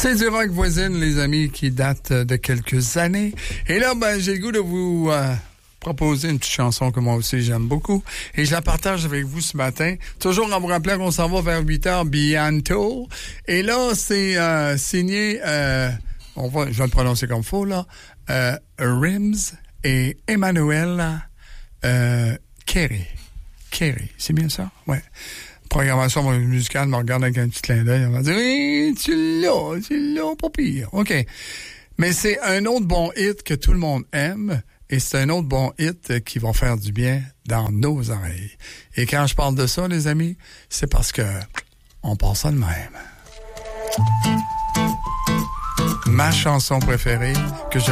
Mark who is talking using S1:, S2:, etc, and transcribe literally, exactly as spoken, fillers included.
S1: C'est du rock voisine, les amis, qui date de quelques années. Et là, ben, j'ai le goût de vous euh, proposer une petite chanson que moi aussi j'aime beaucoup. Et je la partage avec vous ce matin. Toujours en vous rappelant qu'on s'en va vers huit heures bientôt. Et là, c'est euh, signé, euh, on va, je vais le prononcer comme il faut, là, euh, Rims et Emmanuel euh, Kerry. Kerry, c'est bien ça? Ouais. Programmation musicale me regarde avec un petit clin d'œil. On va dire, hey, tu l'as, tu l'as, pas pire. OK. Mais c'est un autre bon hit que tout le monde aime et c'est un autre bon hit qui va faire du bien dans nos oreilles. Et quand je parle de ça, les amis, c'est parce que on pense ça de même. Ma chanson préférée que je